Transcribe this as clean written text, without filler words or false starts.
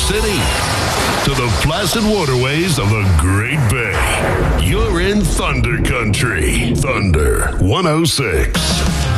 City to the placid waterways of the Great Bay. You're in Thunder Country. Thunder 106.